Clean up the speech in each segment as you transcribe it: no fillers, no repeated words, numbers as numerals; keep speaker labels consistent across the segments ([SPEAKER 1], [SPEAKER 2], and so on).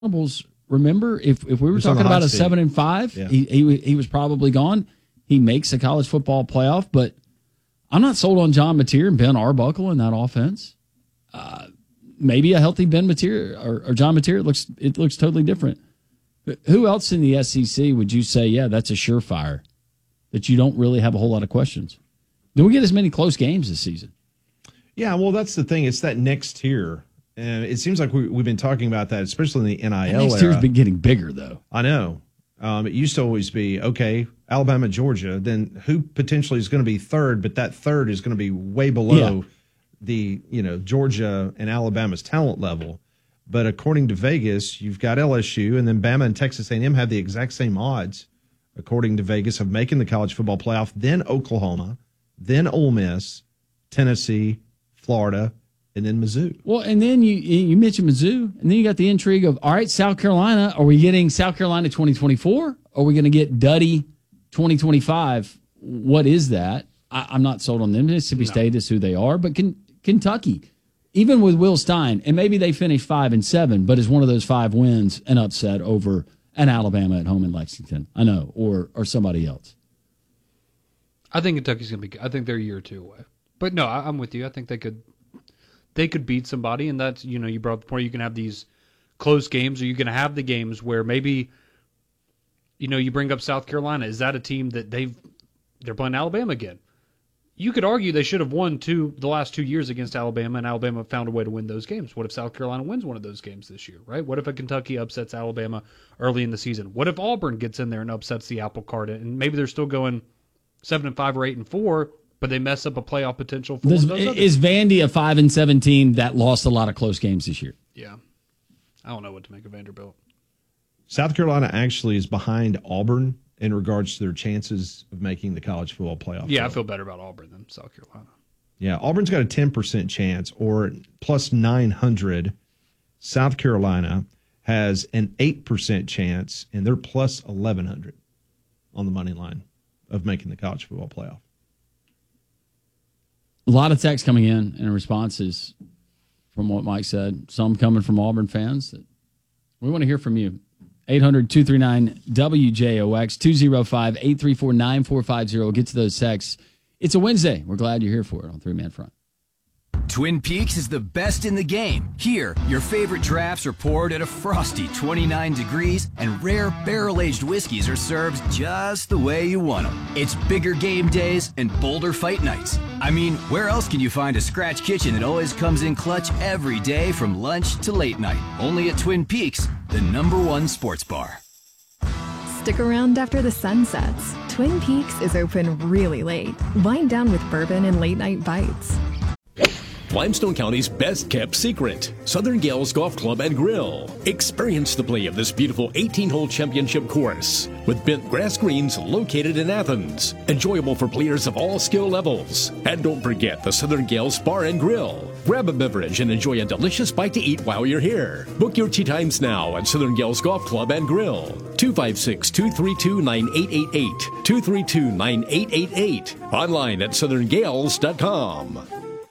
[SPEAKER 1] Remember, if we were talking about a 7-5,
[SPEAKER 2] yeah.
[SPEAKER 1] he was probably gone. He makes a college football playoff, but I'm not sold on John Mateer and Ben Arbuckle in that offense. Maybe a healthy Ben Mateer or John Mateer, it looks totally different. But who else in the SEC would you say, yeah, that's a surefire that you don't really have a whole lot of questions? Do we get as many close games this season?
[SPEAKER 2] Yeah, well, that's the thing. It's that next tier. And it seems like we've been talking about that, especially in the NIL
[SPEAKER 1] next tier's been getting bigger, though.
[SPEAKER 2] I know. It used to always be, okay, Alabama, Georgia, then who potentially is going to be third, but that third is going to be way below the, Georgia and Alabama's talent level. But according to Vegas, you've got LSU, and then Bama and Texas A&M have the exact same odds, according to Vegas, of making the college football playoff, then Oklahoma, then Ole Miss, Tennessee, Florida, and then Mizzou.
[SPEAKER 1] Well, and then you mentioned Mizzou, and then you got the intrigue of, all right, South Carolina, are we getting South Carolina 2024? Are we going to get Duddy 2025? What is that? I'm not sold on them. Mississippi State is who they are, but Kentucky, even with Will Stein, and maybe they finish 5-7, but is one of those 5 wins an upset over an Alabama at home in Lexington? I know, or somebody else.
[SPEAKER 3] I think Kentucky's going to be good. I think they're a year or two away. But no, I'm with you. I think they could beat somebody, and that's, you brought up the point, you can have these close games, or you can have the games where maybe, you bring up South Carolina. Is that a team that they're playing Alabama again? You could argue they should have won the last 2 years against Alabama, and Alabama found a way to win those games. What if South Carolina wins one of those games this year, right? What if a Kentucky upsets Alabama early in the season? What if Auburn gets in there and upsets the apple cart, and maybe they're still going 7-5 or 8-4, but they mess up a playoff potential for those others?
[SPEAKER 1] Is Vandy a 5-7 team that lost a lot of close games this year?
[SPEAKER 3] Yeah. I don't know what to make of Vanderbilt.
[SPEAKER 2] South Carolina actually is behind Auburn in regards to their chances of making the college football playoff.
[SPEAKER 3] Yeah, I feel better about Auburn than South Carolina.
[SPEAKER 2] Yeah, Auburn's got a 10% chance, or plus 900. South Carolina has an 8% chance, and they're plus 1,100 on the money line of making the college football playoff.
[SPEAKER 1] A lot of text coming in and responses from what Mike said. Some coming from Auburn fans. We want to hear from you. 800-239-WJOX, 205-834-9450. Get to those texts. It's a Wednesday. We're glad you're here for it on Three Man Front.
[SPEAKER 4] Twin Peaks is the best in the game. Here, your favorite drafts are poured at a frosty 29 degrees, and rare barrel-aged whiskeys are served just the way you want them. It's bigger game days and bolder fight nights. I mean, where else can you find a scratch kitchen that always comes in clutch every day from lunch to late night? Only at Twin Peaks, the #1 sports bar.
[SPEAKER 5] Stick around after the sun sets. Twin Peaks is open really late. Wind down with bourbon and late-night bites.
[SPEAKER 6] Limestone County's best-kept secret, Southern Gales Golf Club and Grill. Experience the play of this beautiful 18-hole championship course with bent grass greens located in Athens. Enjoyable for players of all skill levels. And don't forget the Southern Gales Bar and Grill. Grab a beverage and enjoy a delicious bite to eat while you're here. Book your tee times now at Southern Gales Golf Club and Grill. 256-232-9888. 232-9888. Online at southerngales.com.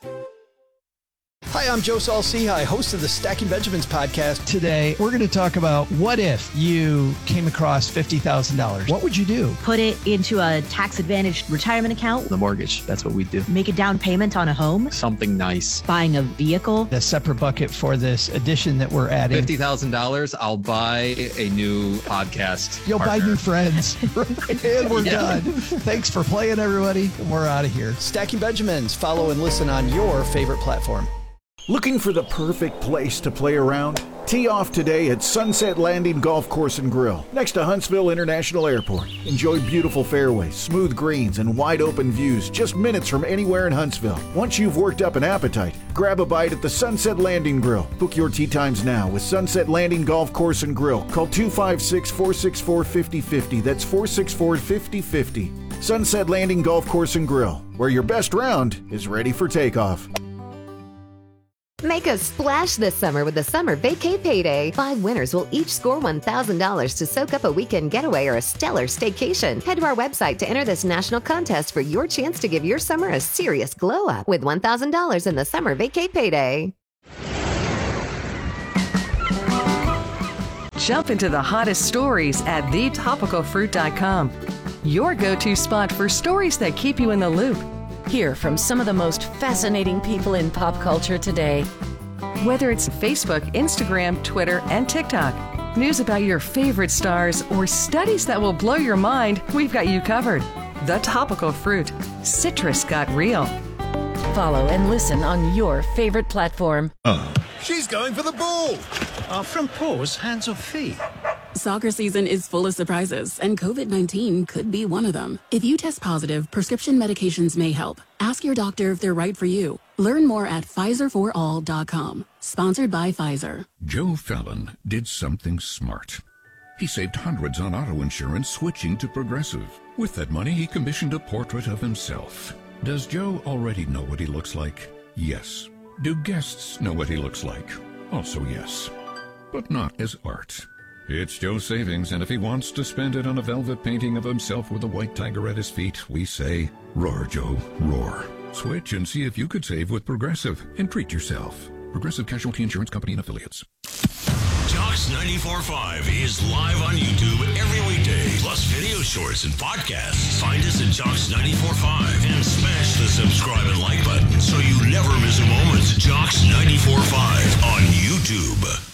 [SPEAKER 7] Hi, I'm Joe Saul-Sehy, host of the Stacking Benjamins podcast.
[SPEAKER 8] Today, we're going to talk about what if you came across $50,000? What would you do?
[SPEAKER 9] Put it into a tax-advantaged retirement account.
[SPEAKER 10] The mortgage, that's what we do.
[SPEAKER 9] Make a down payment on a home.
[SPEAKER 10] Something nice.
[SPEAKER 9] Buying a vehicle.
[SPEAKER 8] A separate bucket for this addition that we're adding.
[SPEAKER 10] $50,000, I'll buy a new podcast
[SPEAKER 8] You'll
[SPEAKER 10] partner.
[SPEAKER 8] buy new friends. And we're done. Thanks for playing, everybody. We're out of here.
[SPEAKER 7] Stacking Benjamins. Follow and listen on your favorite platform.
[SPEAKER 11] Looking for the perfect place to play around? Tee off today at Sunset Landing Golf Course and Grill, next to Huntsville International Airport. Enjoy beautiful fairways, smooth greens, and wide open views just minutes from anywhere in Huntsville. Once you've worked up an appetite, grab a bite at the Sunset Landing Grill. Book your tee times now with Sunset Landing Golf Course and Grill. Call 256-464-5050. That's 464-5050. Sunset Landing Golf Course and Grill, where your best round is ready for takeoff.
[SPEAKER 12] Make a splash this summer with the Summer Vacay Payday. 5 winners will each score $1,000 to soak up a weekend getaway or a stellar staycation. Head to our website to enter this national contest for your chance to give your summer a serious glow up with $1,000 in the Summer Vacay Payday.
[SPEAKER 13] Jump into the hottest stories at thetopicalfruit.com. Your go-to spot for stories that keep you in the loop.
[SPEAKER 14] Hear from some of the most fascinating people in pop culture today.
[SPEAKER 13] Whether it's Facebook, Instagram, Twitter, and TikTok, news about your favorite stars, or studies that will blow your mind, we've got you covered. The Topical Fruit. Citrus got real.
[SPEAKER 14] Follow and listen on your favorite platform.
[SPEAKER 15] She's going for the ball. From paws, hands, or feet?
[SPEAKER 16] Soccer season is full of surprises, and COVID-19 could be one of them. If you test positive, prescription medications may help. Ask your doctor if they're right for you. Learn more at PfizerForAll.com. Sponsored by Pfizer.
[SPEAKER 17] Joe Fallon did something smart. He saved hundreds on auto insurance switching to Progressive. With that money, he commissioned a portrait of himself. Does Joe already know what he looks like? Yes. Do guests know what he looks like? Also yes. But not as art. It's Joe's savings, and if he wants to spend it on a velvet painting of himself with a white tiger at his feet, we say, roar, Joe, roar. Switch and see if you could save with Progressive and treat yourself. Progressive Casualty Insurance Company and Affiliates.
[SPEAKER 18] Jocks 94.5 is live on YouTube every weekday, plus video shorts and podcasts. Find us at Jocks 94.5 and smash the subscribe and like button so you never miss a moment. Jocks 94.5 on YouTube.